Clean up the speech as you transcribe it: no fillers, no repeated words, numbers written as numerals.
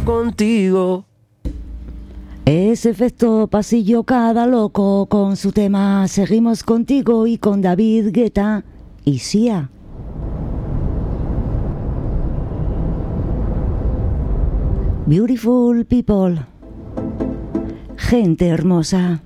contigo. Es efecto pasillo cada loco con su tema Seguimos contigo y con David Guetta y Sia. Beautiful people. Gente hermosa.